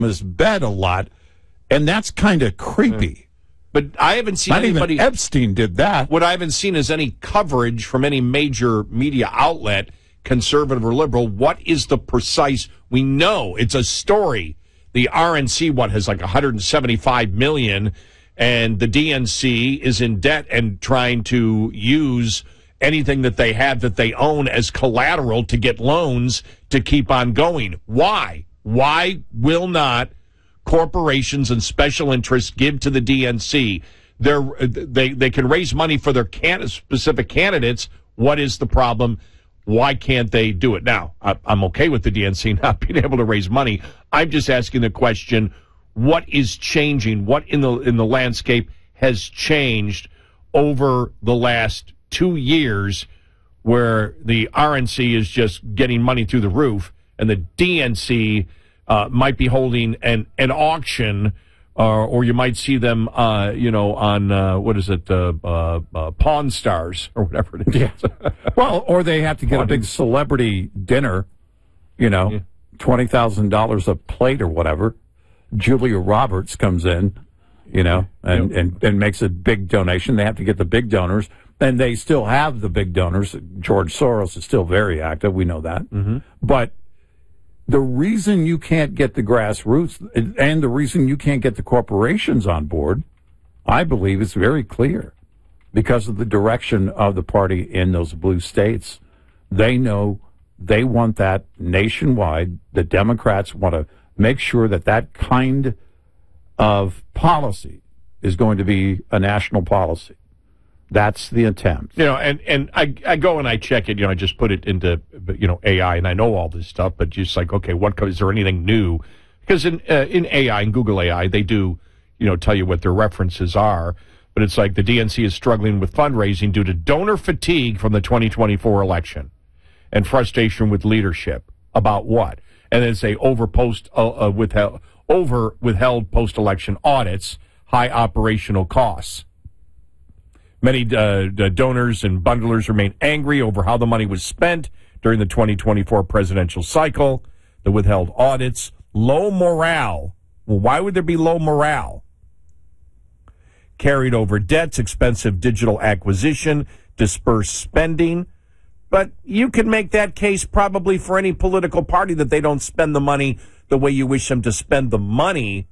his bed a lot, and that's kind of creepy. But I haven't seen Not anybody. even Epstein did that. What I haven't seen is any coverage from any major media outlet, conservative or liberal. What is the precise? We know it's a story. The RNC, has like $175 million, and the DNC is in debt and trying to use anything that they have that they own as collateral to get loans to keep on going. Why? Why will not corporations and special interests give to the DNC? They can raise money for their specific candidates. What is the problem? Why can't they do it? Now, I'm okay with the DNC not being able to raise money. I'm just asking the question, what is changing? What in the landscape has changed over the last 2 years where the RNC is just getting money through the roof and the DNC might be holding an auction, or you might see them, on, what is it, Pawn Stars or whatever it is. Yeah. Well, or they have to get a big celebrity dinner, $20,000 a plate or whatever. Julia Roberts comes in, and makes a big donation. They have to get the big donors. And they still have the big donors. George Soros is still very active. We know that. Mm-hmm. But the reason you can't get the grassroots and the reason you can't get the corporations on board, I believe, is very clear. Because of the direction of the party in those blue states. They know they want that nationwide. The Democrats want to make sure that kind of policy is going to be a national policy. That's the attempt. And I go and I check it, I just put it into, AI, and I know all this stuff, but just like, okay, is there anything new? Because in AI, in Google AI, they do, tell you what their references are, but it's like the DNC is struggling with fundraising due to donor fatigue from the 2024 election and frustration with leadership. About what? And then say withheld post-election audits, high operational costs. Many donors and bundlers remain angry over how the money was spent during the 2024 presidential cycle, the withheld audits, low morale. Well, why would there be low morale? Carried over debts, expensive digital acquisition, dispersed spending. But you can make that case probably for any political party that they don't spend the money the way you wish them to spend the money.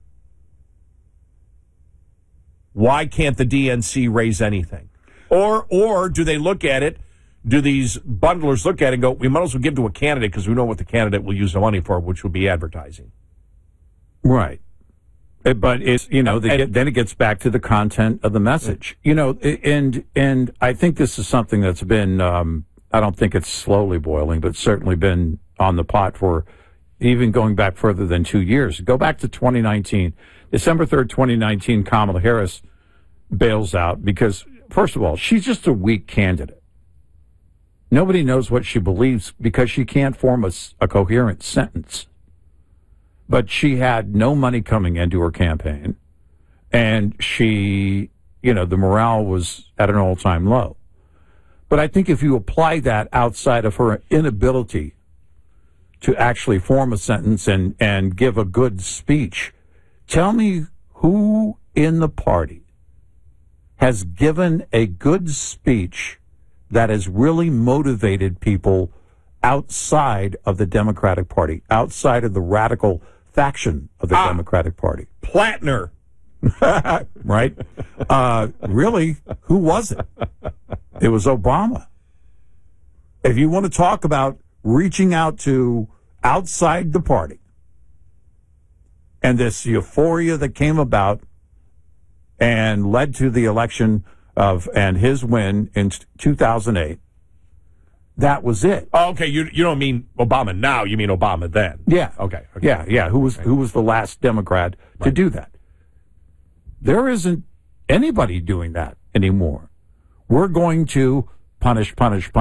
Why can't the DNC raise anything? Or do they look at it, do these bundlers look at it and go, we might as well give to a candidate because we know what the candidate will use the money for, which would be advertising. Right. But it's, then it gets back to the content of the message. And I think this is something that's been, I don't think it's slowly boiling, but certainly been on the pot for even going back further than 2 years. Go back to 2019. December 3rd, 2019, Kamala Harris bails out because, first of all, she's just a weak candidate. Nobody knows what she believes because she can't form a coherent sentence. But she had no money coming into her campaign, and she, the morale was at an all-time low. But I think if you apply that outside of her inability to actually form a sentence and give a good speech, tell me who in the party has given a good speech that has really motivated people outside of the Democratic Party, outside of the radical faction of the Democratic Party. Plattner. Right? Really, who was it? It was Obama. If you want to talk about reaching out to outside the party and this euphoria that came about and led to the election and his win in 2008, that was it. Oh, okay, you don't mean Obama now, you mean Obama then. Yeah. Okay. Yeah. Who was the last Democrat to do that? There isn't anybody doing that anymore. We're going to punish.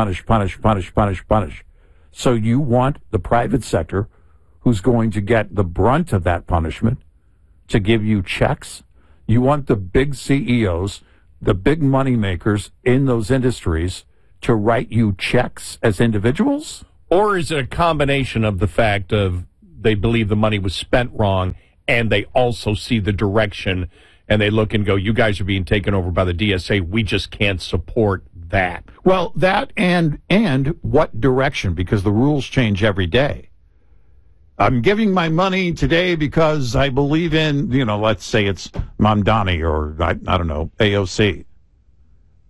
So you want the private sector, who's going to get the brunt of that punishment, to give you checks. You want the big CEOs, the big money makers in those industries, to write you checks as individuals? Or is it a combination of the fact of they believe the money was spent wrong, and they also see the direction, and they look and go, you guys are being taken over by the DSA. We just can't support that. Well, that and what direction, because the rules change every day. I'm giving my money today because I believe in, let's say it's Mamdani or, I don't know, AOC.